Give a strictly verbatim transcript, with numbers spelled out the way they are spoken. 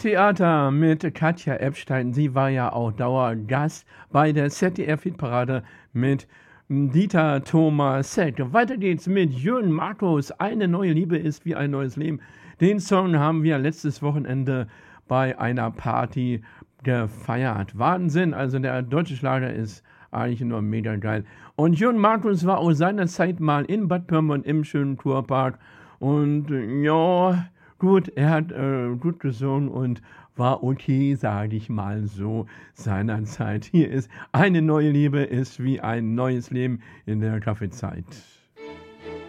Top-Theater mit Katja Epstein. Sie war ja auch Dauergast bei der Z D F-Hitparade mit Dieter Thomas Heck. Weiter geht's mit Jürgen Markus. Eine neue Liebe ist wie ein neues Leben. Den Song haben wir letztes Wochenende bei einer Party gefeiert. Wahnsinn, also der deutsche Schlager ist eigentlich nur mega geil. Und Jürgen Markus war aus seiner Zeit mal in Bad Pyrmont im schönen Kurpark. Und äh, ja, gut, er hat äh, gut gesungen und war okay, sage ich mal so, seinerzeit. Hier ist eine neue Liebe, ist wie ein neues Leben in der Kaffeezeit.